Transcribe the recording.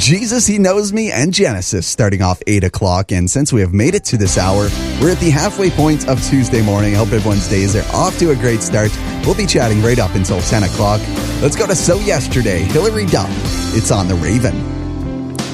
Jesus, He Knows Me, and Genesis starting off 8 o'clock. And since we have made it to this hour, we're at the halfway point of Tuesday morning. I hope everyone's days are off to a great start. We'll be chatting right up until 10 o'clock. Let's go to So Yesterday, Hilary Duff. It's on The Raven.